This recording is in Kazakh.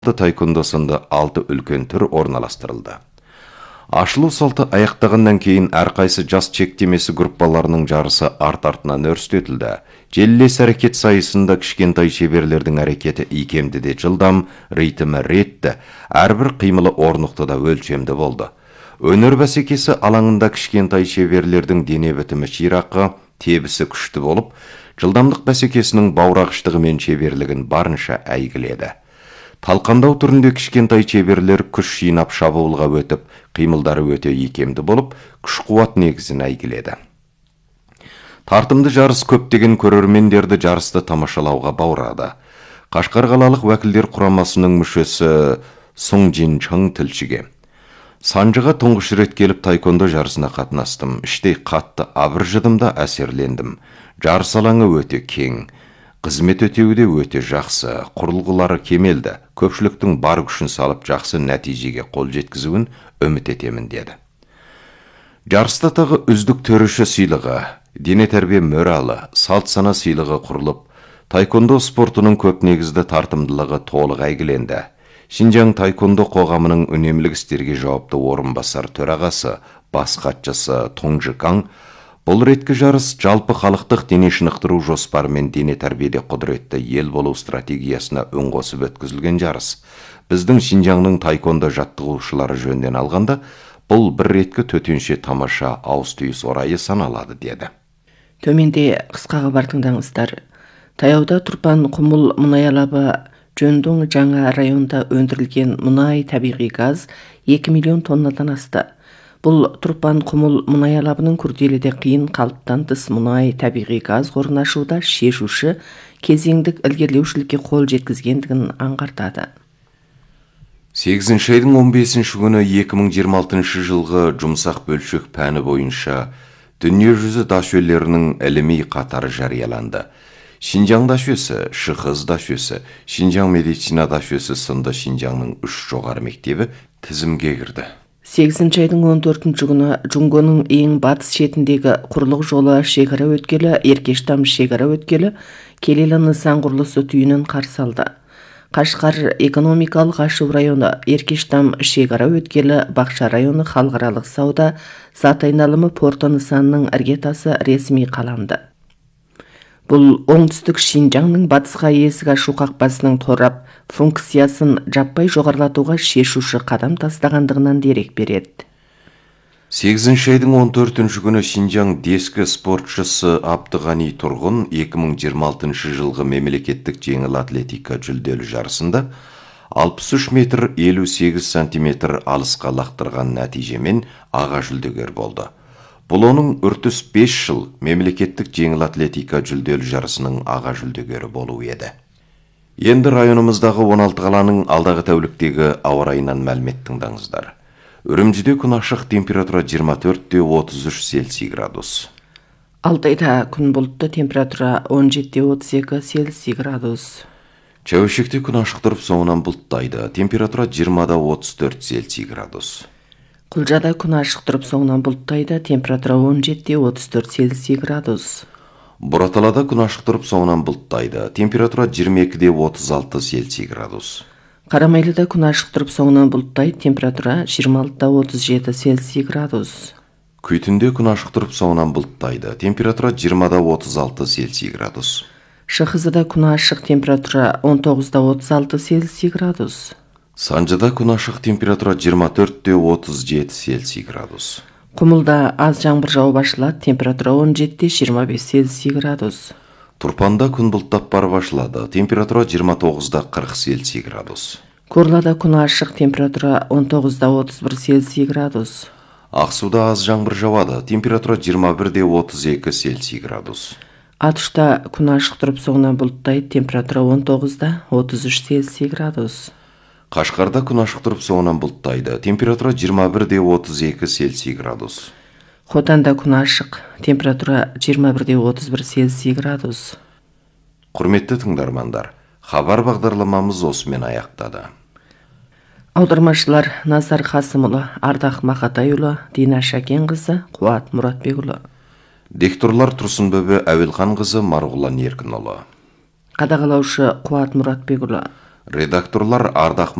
Taekwondo сынды 6 үлкен түр орналастырылды. Ашылу салты аяқтағаннан кейін әрқайсы жас шектемесі группаларының жарысы арт-артынан өрістетілді. Желілес әрекет сайысында кішкентай шеберлердің әрекеті икемді де жылдам, ритмі ретті, әрбір қимылы орнықты да өлшемді болды. Өнер бәсекесі алаңында кішкентай шеберлердің дене бітімі ширақы, тебісі күшті болып, жылдамдық бәсекесінің баурағыштығы мен шеберлігін барынша әйгіледі. Талқандау түрінде кішкентай шеберлер күш жинап шабуылға өтіп, қимылдары өте икемді болып, күш-қуат негізін әйгіледі. Тартымды жарыс көптеген көрермендерді жарысты тамашалауға баурады. Қашқар қалалық уәкілдер құрамасының мүшесі Сұң Жин Чың тілшіге: Санжыға тұңғыш рет келіп таеквондо жарысына қатынастым. Іштей қатты абыржыдым да әсерлендім. Жарыс алаңы өте кең. Қызмет өтеуі де өте жақсы, құрылғылары кемелді. Көпшіліктің бар күшін салып жақсы нәтижеге қол жеткізуін үміт етемін деді. Жарыста тағы үздік төреші сыйлығы, дене тәрбие мөралы, салт сана сыйлығы құрылып, таеквондо спортының көп негізді тартымдылығы толық әйгіленді. Шинжаң таеквондо қоғамының үнемлік істерге жауапты орынбасар төрағасы, бас хатшысы Тоңжы Каң бұл реткі жарыс жалпы халықтық дене шынықтыру жоспары мен дене тәрбиеде құдіретті ел болу стратегиясына үн қосып өткізілген жарыс. Біздің Шинжаңның таеквондо жаттығушылары жөнінен алғанда, бұл бір реткі төтенше тамаша ауыс-түйіс орайы саналады деді. Төменде қысқа хабар тыңдаңыздар. Таяуда Тұрпан Құмыл мұнай алабы Жөндөң жаңа районда өндірілген мұнай табиғи газ 2 миллион тоннадан асты. Бұл Тұрпан Құмыл мұнай алабының күрделіде қиын қалыптан тыс мұнай табиғи газ қорын ашуда шешуші кезеңдік ілгерілеушілікке қол жеткізгендігін аңғартады. 8 айдың 15 күні 2026 жылғы жұмсақ бөлшек пәні бойынша дүниежүзі дашөлерінің іліми қатары жарияланды. Шинжаң дашөсі, Шықыз дашөсі, Шинжаң медицина дашөсі сынды Шинжаңның 3 жоғары мектебі тізімге кірді. 8 айдың 14 күні Жұңгоның ең батыс шетіндегі құрлық жолы шекара өткелі, Еркештам шекара өткелі, Келелі нысан құрылысы түйінін қарсы алды. Қашқар экономикалық ашу районы, Еркештам шекара өткелі, Бақша районы халықаралық сауда, зат айналымы порты нысанының іргетасы ресми қаланды. Бұл оңтүстік Шинжаңның батысқа есік ашу қақпасының торап функциясын жаппай жоғарлатуға шешуші қадам тастағандығынан дерек береді. 8 айдың 14 күні Шинжаң дескі спортшысы Абдығани Тұрғын 2026 жылғы мемлекеттік жеңіл атлетика жүлделі жарысында 63 метр 58 сантиметр алысқа лақтырған нәтижемен аға жүлдегер болды. Бұл оның үртіс 5 жыл мемлекеттік жеңіл атлетика жүлделі жарысының аға жүлдегері болу еді. Енді районымыздағы 16 қаланың алдағы тәуліктегі ауа райынан мәлімет тыңдаңыздар. Үрімжіде күн ашық, температура 24-33 Цельсий градус. Алтайда күн бұлтты, температура 17-32 Цельсий градус. Чәуешекте күн ашық тұрып, соңынан бұлттайды, температура 20-34 Цельсий градус. Құлжада күн ашық тұрып, соңынан бұлттайды, температура 17-34 Цельсий градус. Бұраталада күн ашық тұрып, соңынан бұлттайды, температура 22-36 Цельсий градус. Қарамайлыда күн ашық тұрып, соңынан бұлттайды, температура 26-37 Цельсий градус. Күйтінде күн ашық тұрып, соңынан бұлттайды, температура 20-36 Цельсий градус. Шықызыда күн ашық, температура 19-36 Цельсий градус. Санжыда күн ашық, температура 24-37 Цельсий градус. Құмылда аз жаңбыр жауып ашылады, температура 17-25 Цельсий градус. Тұрпанда күн бұлттап барып ашылады, температура 29-40 Цельсий градус. Көрлада күн ашық, температура 19-31 Цельсий градус. Ақсуда аз жаңбыр жауады, температура 21-32 Цельсий градус. Атышта күн ашық тұрып, соңынан бұлттайды, температура 19-33 Цельсий градус. Қашқарда күн ашық тұрып, соңынан бұлттайды, температура 21-32 Цельсий градус. Хотанда күн ашық, температура 21-31 Цельсий градус. Құрметті тыңдармандар, хабар бағдарламамыз осымен аяқтады. Аудармашылар Назар Қасымұлы, Ардақ Мақатайұлы, Дина Шәкенқызы, Қуат Мұратбекұлы. Дикторлар Тұрсынбөбе Әуелхан қызы, Марғұлан Еркінұлы. Қадағалаушы Қуат Мұратбекұлы. Редакторлар Ардақ